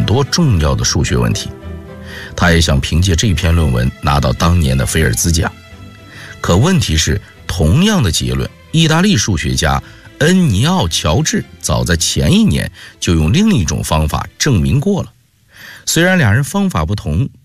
多重要的数学问题。他也想凭借这篇论文拿到当年的菲尔兹奖。可问题是，同样的结论，意大利数学家恩尼奥·乔治早在前一年就用另一种方法证明过了。虽然两人方法不同，